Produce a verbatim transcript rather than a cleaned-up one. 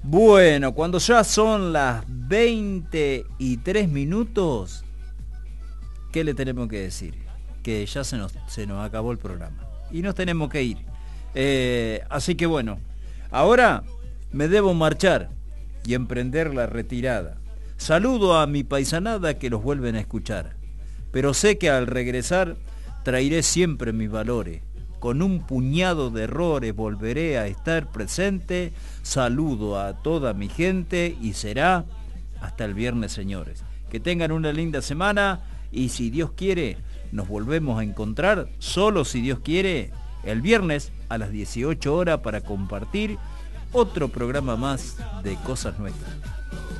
Bueno, cuando ya son las veinte y tres minutos, ¿qué le tenemos que decir? Que ya se nos, se nos acabó el programa y nos tenemos que ir. Eh, así que bueno, ahora me debo marchar y emprender la retirada. Saludo a mi paisanada que los vuelven a escuchar, pero sé que al regresar traeré siempre mis valores. Con un puñado de errores volveré a estar presente. Saludo a toda mi gente y será hasta el viernes, señores. Que tengan una linda semana y si Dios quiere, nos volvemos a encontrar, solo si Dios quiere, el viernes a las dieciocho horas para compartir otro programa más de Cosas Nuestras.